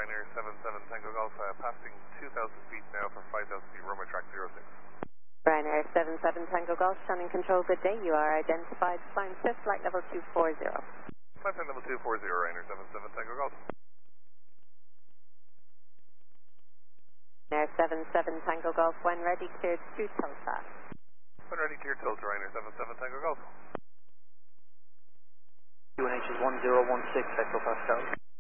Ryanair 77 Tango Golf, passing 2,000 feet now for 5,000 feet, runway track 06. Ryanair 77 Tango Golf, standing control, good day. You are identified, climb Swift, flight level 240. Flight level 240, Ryanair 77 Tango Golf. Ryanair 77 Tango Golf, when ready, cleared to Tulsa. When ready, cleared Tulsa, Ryanair 77 Tango Golf. UNH is 1016 hectopascal.